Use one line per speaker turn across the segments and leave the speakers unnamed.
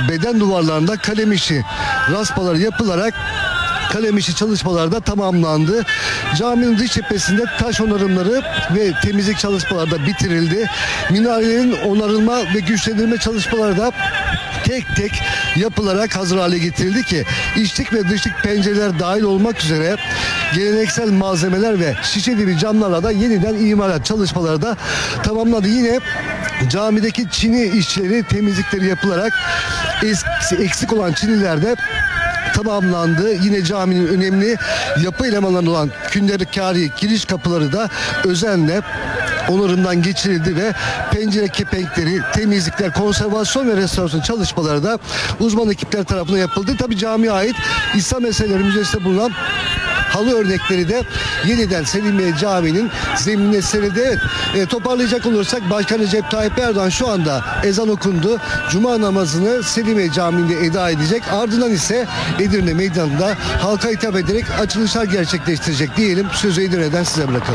beden duvarlarında kalem işi raspaları yapılarak kalem işi çalışmalar da tamamlandı. Caminin dış cephesinde taş onarımları ve temizlik çalışmaları da bitirildi. Minarelerin onarılma ve güçlendirme çalışmaları da tek tek yapılarak hazır hale getirildi ki içlik ve dışlık pencereler dahil olmak üzere geleneksel malzemeler ve şişe gibi camlarla da yeniden imalat çalışmaları da tamamlandı. Yine camideki çini işçileri temizlikleri yapılarak eksik olan çiniler de tamamlandı. Yine caminin önemli yapı elemanları olan künderkari giriş kapıları da özenle onarımdan geçirildi ve pencere kepenkleri, temizlikler, konservasyon ve restorasyon çalışmaları da uzman ekipler tarafından yapıldı. Tabii camiye ait İslam Eserleri Müzesi'nde bulunan halı örnekleri de yeniden Selimiye Camii'nin zeminine serildi. Evet, toparlayacak olursak Başkan Recep Tayyip Erdoğan şu anda ezan okundu. Cuma namazını Selimiye Camii'nde eda edecek. Ardından ise Edirne Meydanı'nda halka hitap ederek açılışlar gerçekleştirecek diyelim. Sözü Edirne'den size bırakalım.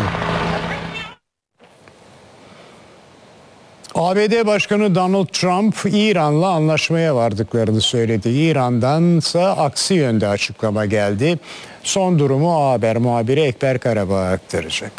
ABD Başkanı Donald Trump İran'la anlaşmaya vardıklarını söyledi. İran'dansa aksi yönde açıklama geldi. Son durumu Haber muhabiri Ekber Karabağ aktaracak.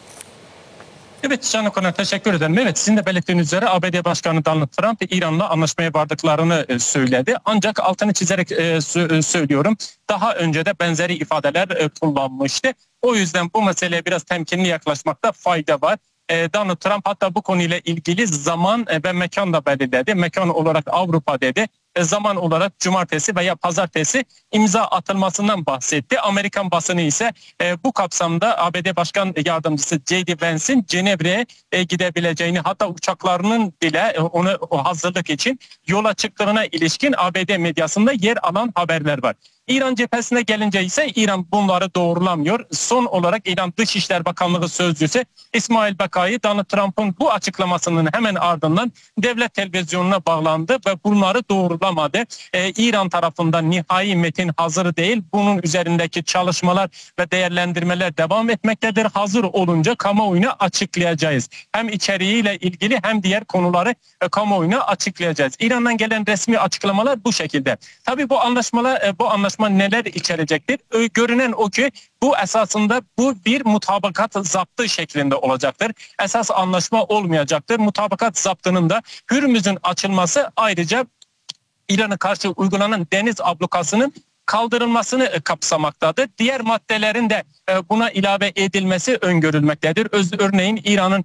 Evet Can Okan'a teşekkür ederim. Evet, sizin de belirttiğiniz üzere ABD Başkanı Donald Trump İran'la anlaşmaya vardıklarını söyledi. Ancak altını çizerek söylüyorum. Daha önce de benzeri ifadeler kullanmıştı. O yüzden bu meseleye biraz temkinli yaklaşmakta fayda var. Donald Trump hatta bu konuyla ilgili zaman ve mekan da belirledi. Mekan olarak Avrupa dedi. Zaman olarak cumartesi veya pazartesi imza atılmasından bahsetti. Amerikan basını ise bu kapsamda ABD Başkan Yardımcısı J.D. Vance'in Cenevre'ye gidebileceğini, hatta uçaklarının bile o hazırlık için yola çıktığına ilişkin ABD medyasında yer alan haberler var. İran cephesine gelince ise İran bunları doğrulamıyor. Son olarak İran Dışişler Bakanlığı Sözcüsü İsmail Bakai, Donald Trump'ın bu açıklamasının hemen ardından devlet televizyonuna bağlandı ve bunları doğrulamadı. İran tarafından nihai metin hazır değil. Bunun üzerindeki çalışmalar ve değerlendirmeler devam etmektedir. Hazır olunca kamuoyuna açıklayacağız. Hem içeriğiyle ilgili hem diğer konuları kamuoyuna açıklayacağız. İran'dan gelen resmi açıklamalar bu şekilde. Tabii bu anlaşma neler içerecektir? Görünen o ki bu esasında bir mutabakat zaptı şeklinde olacaktır. Esas anlaşma olmayacaktır. Mutabakat zaptının da Hürmüz'ün açılması, ayrıca İran'a karşı uygulanan deniz ablukasının kaldırılmasını kapsamaktadır. Diğer maddelerin de buna ilave edilmesi öngörülmektedir. Örneğin İran'ın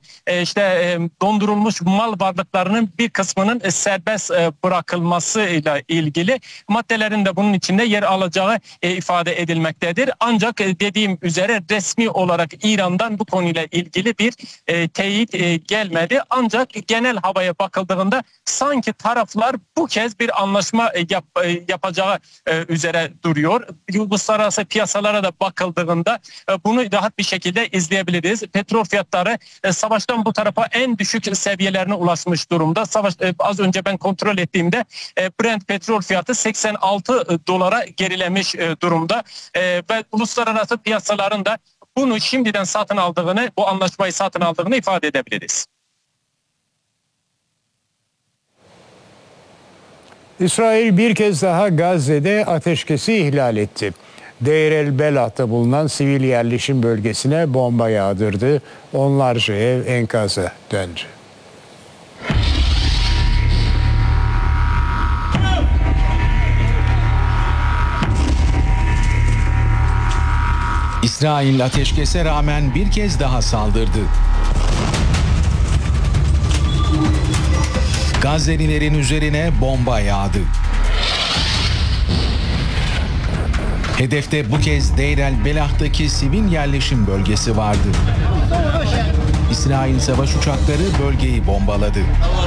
dondurulmuş mal varlıklarının bir kısmının serbest bırakılmasıyla ilgili maddelerin de bunun içinde yer alacağı ifade edilmektedir. Ancak dediğim üzere resmi olarak İran'dan bu konuyla ilgili bir teyit gelmedi. Ancak genel havaya bakıldığında sanki taraflar bu kez bir anlaşma yapacağı üzere duruyor. Uluslararası piyasalara da bakıldığında bunu rahat bir şekilde izleyebiliriz. Petrol fiyatları savaştan bu tarafa en düşük seviyelerine ulaşmış durumda. Az önce ben kontrol ettiğimde Brent petrol fiyatı 86 dolara gerilemiş durumda. Ve uluslararası piyasaların da bunu şimdiden satın aldığını, bu anlaşmayı satın aldığını ifade edebiliriz.
İsrail bir kez daha Gazze'de ateşkesi ihlal etti. Deir el Belat'ta bulunan sivil yerleşim bölgesine bomba yağdırdı. Onlarca ev enkaza döndü.
İsrail ateşkese rağmen bir kez daha saldırdı. Gazze'lilerin üzerine bomba yağdı. Hedefte bu kez Deir el Belah'taki sivil yerleşim bölgesi vardı. İsrail savaş uçakları bölgeyi bombaladı.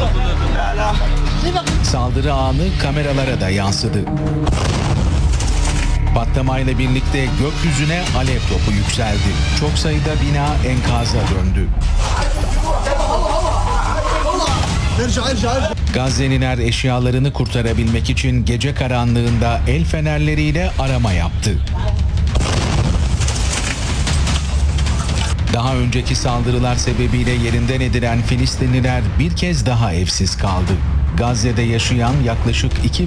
Saldırı anı kameralara da yansıdı. Patlamayla birlikte gökyüzüne alev topu yükseldi. Çok sayıda bina enkaza döndü. Gazze'liler eşyalarını kurtarabilmek için gece karanlığında el fenerleriyle arama yaptı. Daha önceki saldırılar sebebiyle yerinden edilen Filistinliler bir kez daha evsiz kaldı. Gazze'de yaşayan yaklaşık